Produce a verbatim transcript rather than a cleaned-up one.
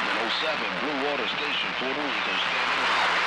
seven oh seven Blue Water Station, Puerto Rico, standing by.